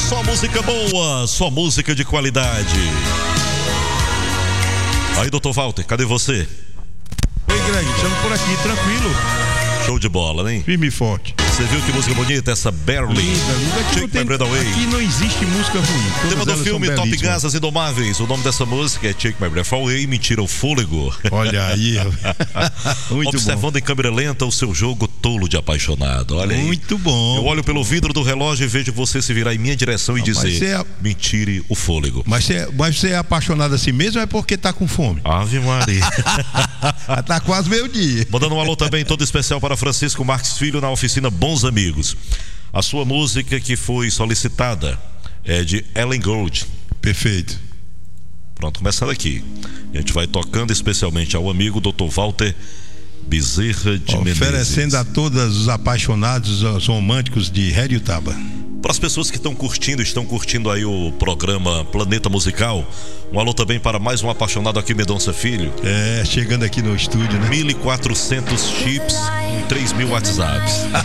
Só música boa, só música de qualidade. Aí, doutor Walter, cadê você? Oi, Greg, estamos por aqui, tranquilo. Show de bola, hein? Firme e forte. Você viu que música bonita essa Barely? Linda. Aqui não existe música ruim. Tema do filme Top Gun, As Indomáveis. O nome dessa música é Take My Breath Away, Mentira o Fôlego. Olha aí. Muito Observando bom. em câmera lenta o seu jogo tolo de apaixonado. Olha aí. Muito bom. Eu olho pelo vidro do relógio e vejo você se virar em minha direção e dizer: Mentire o fôlego. Mas você é apaixonado assim mesmo ou é porque tá com fome? Ave Maria. Tá quase meio-dia. Mandando um alô também todo especial para Francisco Marques Filho na oficina Bons Amigos. A sua música que foi solicitada é de Ellen Gold. Perfeito. Pronto, começando aqui. A gente vai tocando especialmente ao amigo Dr. Walter Bezerra de Menezes. Oferecendo a todos os apaixonados, os românticos de Heriotaba. Para as pessoas que estão curtindo aí o programa Planeta Musical, um alô também para mais um apaixonado aqui, Mendonça Filho. Chegando aqui no estúdio, né? 1.400 chips em 3.000 WhatsApps.